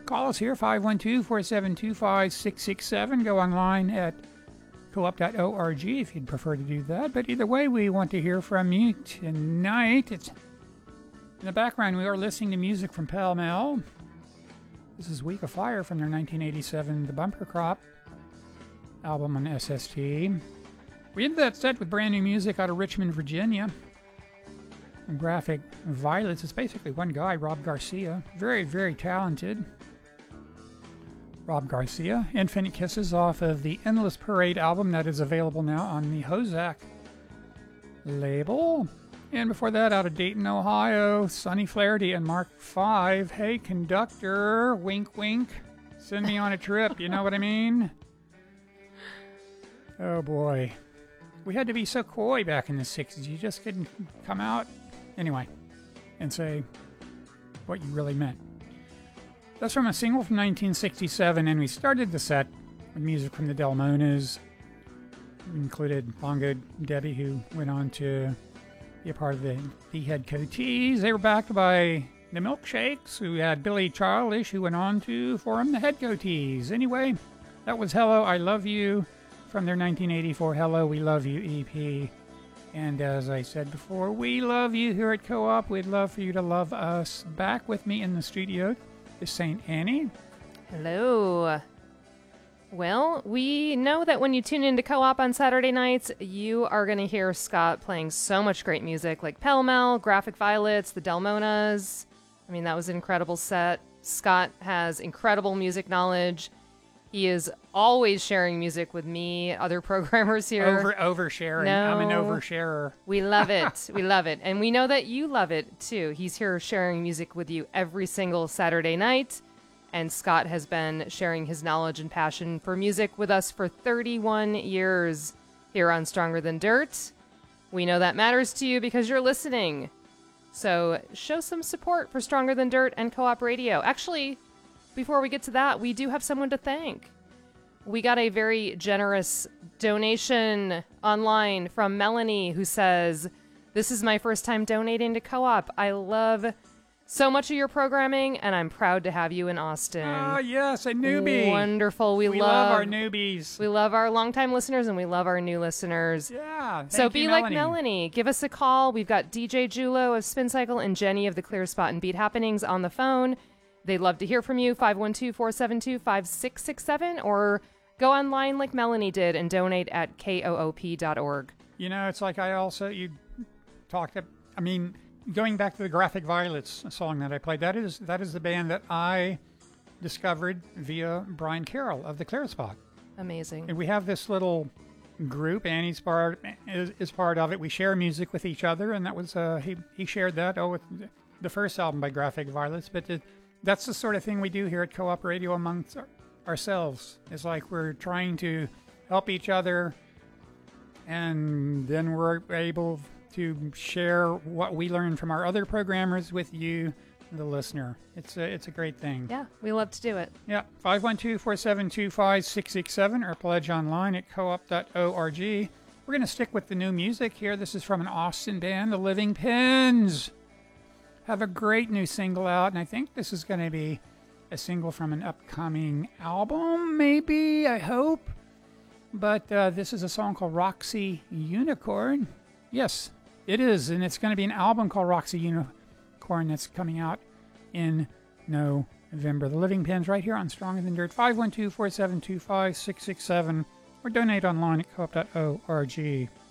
Call us here, 512-472-5667. Go online at coop.org if you'd prefer to do that. But either way, we want to hear from you tonight. In the background, we are listening to music from Pell Mell. This is Week of Fire from their 1987 The Bumper Crop album on SST. We ended that set with brand new music out of Richmond, Virginia. Graphic Violets. It's basically one guy, Rob Garcia. Very, very talented. Rob Garcia. Infinite Kisses off of the Endless Parade album that is available now on the Hozak label. And before that, out of Dayton, Ohio, Sonny Flaherty and Mark V. Hey, conductor, wink, wink. Send me on a trip, you know what I mean? Oh, boy. We had to be so coy back in the 60s. You just couldn't come out, anyway, and say what you really meant. That's from a single from 1967, and we started the set with music from the Delmonas. We included Bongo Debbie, who went on to be a part of the Head Coatees. They were backed by the Milkshakes, who had Billy Childish, who went on to form the Head Coatees. Anyway, that was Hello, I Love You from their 1984 Hello, We Love You EP. And as I said before, we love you here at Co-op. We'd love for you to love us. Back with me in the studio is St. Annie. Hello. Well, we know that when you tune into Co-op on Saturday nights, you are going to hear Scott playing so much great music like Pell Mell, Graphic Violets, the Delmonas. I mean, that was an incredible set. Scott has incredible music knowledge. He is always sharing music with me, other programmers here. Oversharing. No, I'm an oversharer. We love it. We love it. And we know that you love it, too. He's here sharing music with you every single Saturday night. And Scott has been sharing his knowledge and passion for music with us for 31 years here on Stronger Than Dirt. We know that matters to you because you're listening. So show some support for Stronger Than Dirt and Co-op Radio. Actually, before we get to that, we do have someone to thank. We got a very generous donation online from Melanie, who says, "This is my first time donating to Co-op. I love so much of your programming, and I'm proud to have you in Austin." Ah, yes, a newbie. Wonderful. We love our newbies. We love our longtime listeners, and we love our new listeners. Yeah. So be like Melanie. Give us a call. We've got DJ Julo of Spin Cycle and Jenny of the Clear Spot and Beat Happenings on the phone. They'd love to hear from you, 512-472-5667, or go online like Melanie did and donate at koop.org. You know, it's like you talked, going back to the Graphic Violets song that I played, that is the band that I discovered via Brian Carroll of the Clear Spot. Amazing. And we have this little group. Annie's is part of it. We share music with each other, and that was he shared that with the first album by Graphic Violets. But that's the sort of thing we do here at Co-op Radio amongst ourselves. It's like we're trying to help each other, and then we're able to share what we learn from our other programmers with you, the listener. It's a great thing. Yeah, we love to do it. Yeah, 512-472-5667 or pledge online at coop.org. We're going to stick with the new music here. This is from an Austin band, the Living Pins. Have a great new single out, and I think this is going to be a single from an upcoming album, maybe, I hope. But this is a song called Roxy Unicorn. Yes, it is, and it's going to be an album called Roxy Unicorn that's coming out in November. The Living Pins right here on Stronger Than Dirt, 512-472-5667, or donate online at coop.org.